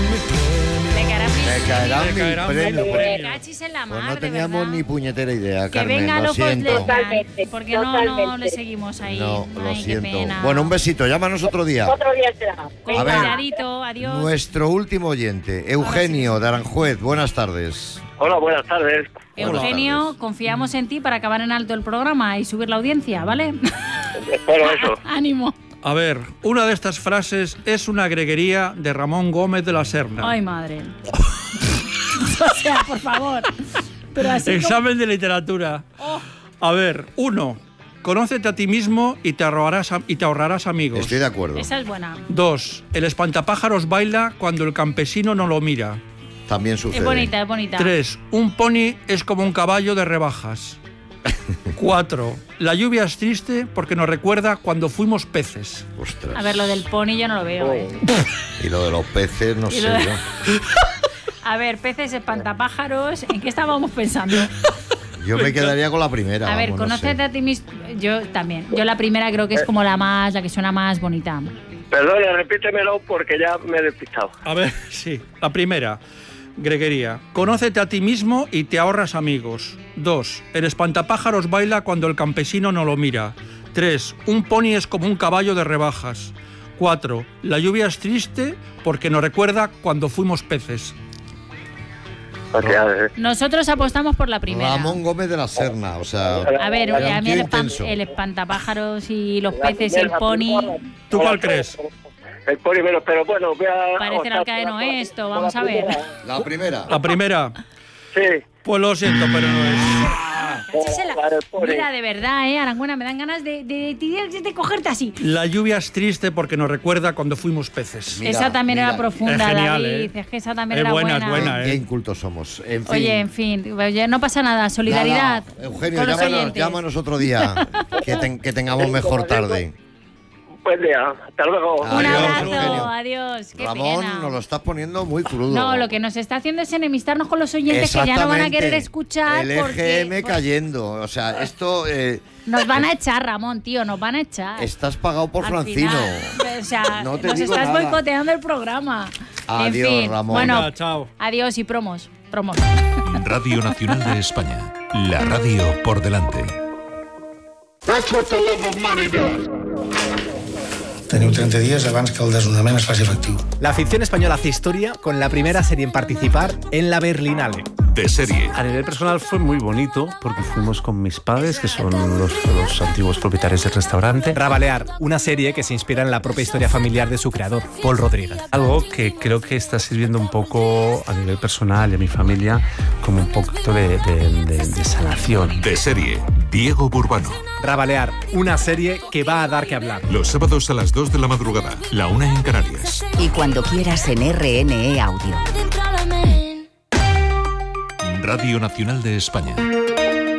Me caerán mi premio. Cachis en la mar, Pues no teníamos ni puñetera idea, que Carmen, venga lo siento. Porque no le seguimos ahí. No, lo Ay, qué siento. pena. Bueno, un besito, llámanos otro día. Otro día será. Con A ver, cuidadito, adiós. Nuestro último oyente, Eugenio de Aranjuez, buenas tardes. Hola, buenas tardes. Eugenio, confiamos en ti para acabar en alto el programa y subir la audiencia, ¿vale? Espero eso. Ánimo. A ver, una de estas frases es una greguería de Ramón Gómez de la Serna. Ay, madre. O sea, por favor. Pero así Examen de literatura. A ver, 1. Conócete a ti mismo y te ahorrarás amigos. Estoy de acuerdo. Esa es buena. 2. El espantapájaros baila cuando el campesino no lo mira. También sucede. Es bonita, es bonita. 3. Un pony es como un caballo de rebajas. 4. La lluvia es triste porque nos recuerda cuando fuimos peces. Ostras. A ver, lo del pony yo no lo veo. Y lo de los peces, no sé lo de- yo. A ver, peces, espantapájaros, ¿en qué estábamos pensando? Yo me quedaría con la primera. A ver, vamos, no conócete sé. a ti mismo. Yo también. Yo la primera creo que es como la que suena más bonita. Perdona, repítemelo porque ya me he despistado. A ver, sí. La primera, greguería. Conócete a ti mismo y te ahorras amigos. 2. El espantapájaros baila cuando el campesino no lo mira. 3. Un pony es como un caballo de rebajas. 4. La lluvia es triste porque nos recuerda cuando fuimos peces. Nosotros apostamos por la primera. Ramón Gómez de la Serna, o sea... A ver, era a un mí tío el intenso. espantapájaros y los peces y el pony. ¿Tú cuál crees? El pony menos, pero bueno, voy a... Parece el alcaeno esto, vamos a ver. La primera. La primera. Sí. Pues lo siento, pero no es. Mira, de verdad, Arangüena, me dan ganas de cogerte así. La lluvia es triste porque nos recuerda cuando fuimos peces. Mira, esa también mira. era profunda, Es genial, David. Es que esa también Es era buena, buena. es buena, Qué incultos somos. En fin. Oye, en fin, oye, no pasa nada. Solidaridad. Nada, Eugenio, con los oyentes. llámanos otro día. Que tengamos mejor tarde. Buen día. Hasta luego. Un Adiós, abrazo, Eugenio. adiós. Qué Ramón, pena. nos lo estás poniendo muy crudo. No, lo que nos está haciendo es enemistarnos con los oyentes que ya no van a querer escuchar. El porque EGM cayendo. O sea, esto... nos van a echar, Ramón, tío, nos van a echar. estás pagado por Al Francino. final. O sea, No te nos digo estás nada. boicoteando el programa. Adiós, en fin, Ramón. Bueno, Venga, chao. adiós y promos. Radio Nacional de España. La radio por delante. Teniu 30 días abans que el desnonament es faci efectiu. La ficción española hace historia con la primera serie en participar en la Berlinale. De serie. A nivel personal fue muy bonito porque fuimos con mis padres, que son los antiguos propietarios del restaurante. Rabalear, una serie que se inspira en la propia historia familiar de su creador, Paul Rodríguez. Algo que creo que está sirviendo un poco a nivel personal y a mi familia como un poquito de sanación. De serie. Diego Burbano. Rabalear, una serie que va a dar que hablar. Los sábados a las 2 de la madrugada, la 1 en Canarias. Y cuando quieras en RNE Audio. Radio Nacional de España.